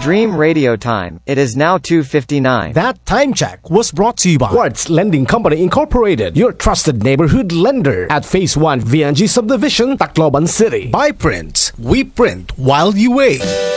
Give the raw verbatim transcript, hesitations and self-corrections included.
Dream Radio Time. It is now two fifty-nine. That time check was brought to you by Quartz Lending Company Incorporated, your trusted neighborhood lender at Phase one V N G Subdivision, Tacloban City. By Prince, we print while you wait.